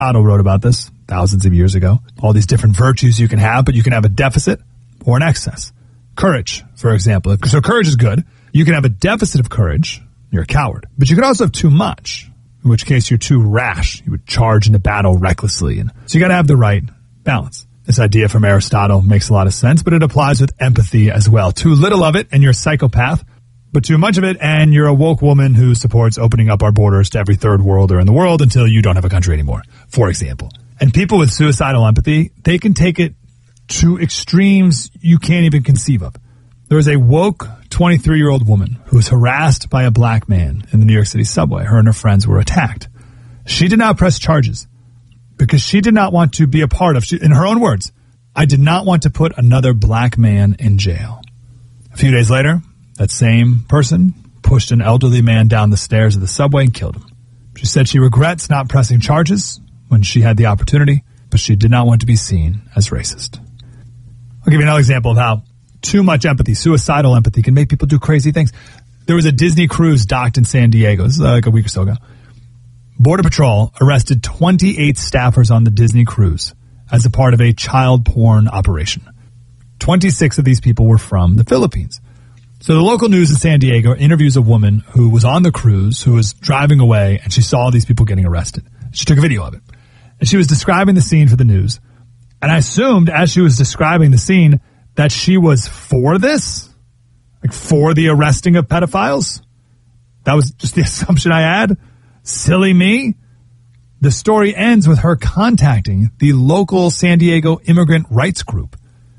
Aristotle wrote about this thousands of years ago. All these different virtues you can have, but you can have a deficit or an excess. Courage, for example. So courage is good. You can have a deficit of courage. You're a coward. But you could also have too much, in which case you're too rash. You would charge into battle recklessly. And so you got to have the right balance. This idea from Aristotle makes a lot of sense, but it applies with empathy as well. Too little of it and you're a psychopath, but too much of it and you're a woke woman who supports opening up our borders to every third worlder in the world until you don't have a country anymore, for example. And people with suicidal empathy, they can take it to extremes you can't even conceive of. There was a woke 23-year-old woman who was harassed by a black man in the New York City subway. Her and her friends were attacked. She did not press charges because she did not want to be a part of, in her own words, I did not want to put another black man in jail. A few days later, that same person pushed an elderly man down the stairs of the subway and killed him. She said she regrets not pressing charges when she had the opportunity, but she did not want to be seen as racist. I'll give you another example of how too much empathy, suicidal empathy, can make people do crazy things. There was a Disney cruise docked in San Diego. This is like a week or so ago. Border Patrol arrested 28 staffers on the Disney cruise as a part of a child porn operation. 26 of these people were from the Philippines. So the local news in San Diego interviews a woman who was on the cruise, who was driving away, and she saw these people getting arrested. She took a video of it. And she was describing the scene for the news. And I assumed as she was describing the scene that she was for this, like for the arresting of pedophiles. That was just the assumption I had. Silly me. The story ends with her contacting the local San Diego immigrant rights group,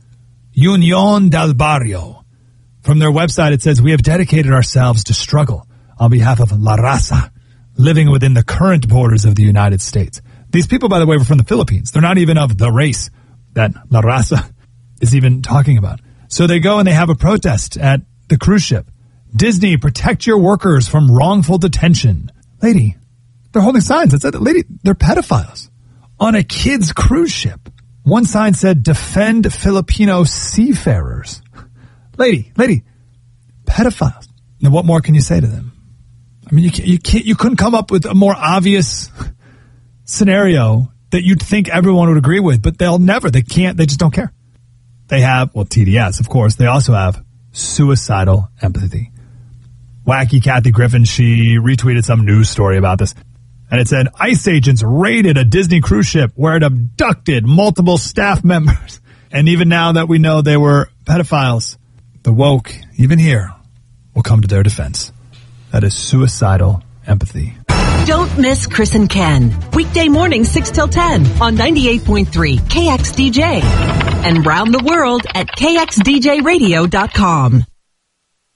Unión del Barrio. From their website, it says, we have dedicated ourselves to struggle on behalf of La Raza, living within the current borders of the United States. These people, by the way, were from the Philippines. They're not even of the race that La Raza is even talking about. So they go and they have a protest at the cruise ship. Disney, protect your workers from wrongful detention. Lady, they're holding signs that said, lady, they're pedophiles on a kid's cruise ship. One sign said, defend Filipino seafarers. Lady, pedophiles. Now, what more can you say to them? I mean, you couldn't come up with a more obvious scenario that you'd think everyone would agree with, but they can't, they just don't care. They have, well, TDS, of course. They also have suicidal empathy. Wacky Kathy Griffin, she retweeted some news story about this. And it said, ICE agents raided a Disney cruise ship where it abducted multiple staff members. And even now that we know they were pedophiles, the woke, even here, will come to their defense. That is suicidal empathy. Don't miss Chris and Ken. Weekday mornings 6 till 10 on 98.3 KXDJ. And round the world at KXDJRadio.com.